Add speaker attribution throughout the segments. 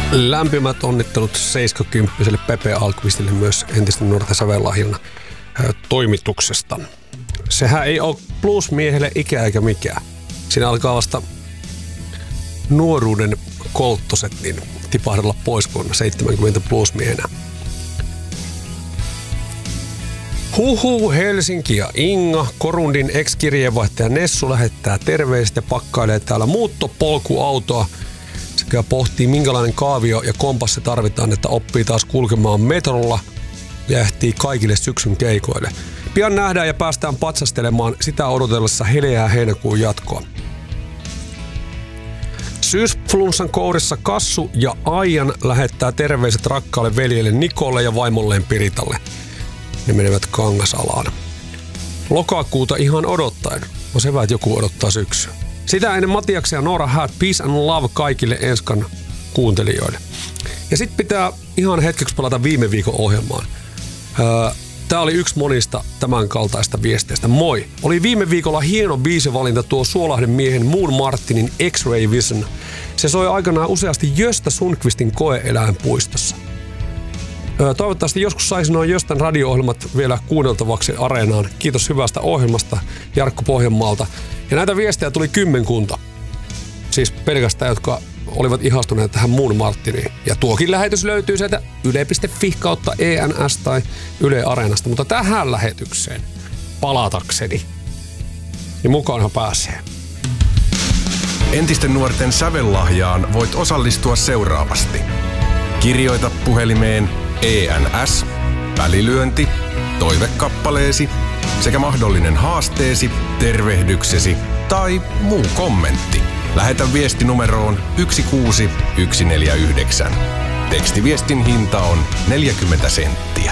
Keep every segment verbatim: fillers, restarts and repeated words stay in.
Speaker 1: Lämpimät onnittelut seitsemänkymppiselle Pepe Alkvistille myös entisten nuorten sävellahjana toimituksesta. Sehän ei ole bluesmiehelle ikä eikä mikään. Siinä alkaa vasta nuoruuden kolttoset niin tipahdella pois vuonna seitsemänkymmentä bluesmiehenä. Huhu, Helsinki ja Inga. Korundin ex-kirjeenvaihtaja Nessu lähettää terveiset ja pakkailee täällä muuttopolkuautoa sekä pohtii minkälainen kaavio ja kompassi tarvitaan, että oppii taas kulkemaan metrolla ja ehtii kaikille syksyn keikoille. Pian nähdään ja päästään patsastelemaan sitä odotellessa heleää heinäkuun jatkoa. Syysflunssan kourissa Kassu ja Aijan lähettää terveiset rakkaalle veljelle Nikolle ja vaimolleen Piritalle. Ne menevät Kangasalaan. Lokakuuta ihan odottaen. On se hyvä, että joku odottaa syksyä. Sitä ennen Matiaksen ja Noora Häät Peace and Love kaikille Enskan kuuntelijoille. Ja sit pitää ihan hetkeksi palata viime viikon ohjelmaan. Öö, Tää oli yksi monista tämän kaltaista viesteistä. Moi! Oli viime viikolla hieno biisivalinta tuo Suolahden miehen Moon Martinin X-Ray Vision. Se soi aikanaan useasti Gösta Sundqvistin koe-eläinpuistossa. Öö, toivottavasti joskus saisi nuo Göstan radio-ohjelmat vielä kuunneltavaksi areenaan. Kiitos hyvästä ohjelmasta Jarkko Pohjanmaalta. Ja näitä viestejä tuli kymmenkunta. Siis pelkästään, jotka olivat ihastuneet tähän Moon Martiniin. Ja tuokin lähetys löytyy sieltä yle piste fi kautta E N S tai Yle Areenasta. Mutta tähän lähetykseen palatakseni, niin mukaanhan pääsee.
Speaker 2: Entisten nuorten sävellahjaan voit osallistua seuraavasti. Kirjoita puhelimeen E N S, välilyönti, toivekappaleesi sekä mahdollinen haasteesi, tervehdyksesi tai muu kommentti. Lähetä viesti numeroon yksi kuusi yksi neljä yhdeksän. Tekstiviestin hinta on neljäkymmentä senttiä.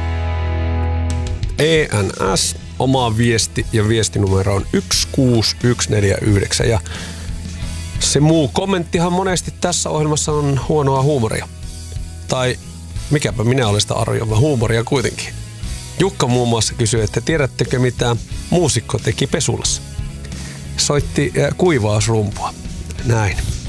Speaker 1: E N S, oma viesti ja viestinumero on yksi kuusi yksi neljä yhdeksän. Ja se muu kommenttihan monesti tässä ohjelmassa on huonoa huumoria. Tai mikäpä minä olen sitä arvioiva huumoria kuitenkin. Jukka muun muassa kysyi, että tiedättekö mitä muusikko teki Pesulassa? Soitti kuivausrumpua. Näin.